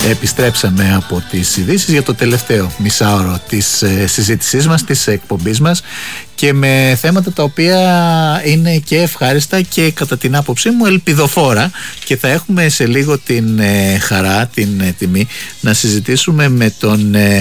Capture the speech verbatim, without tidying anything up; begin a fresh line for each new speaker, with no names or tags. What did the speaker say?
Επιστρέψαμε από τις ειδήσεις για το τελευταίο μισάωρο της ε, συζήτησής μας, της εκπομπής μας, και με θέματα τα οποία είναι και ευχάριστα και κατά την άποψή μου ελπιδοφόρα, και θα έχουμε σε λίγο την ε, χαρά, την ε, τιμή να συζητήσουμε με τον ε,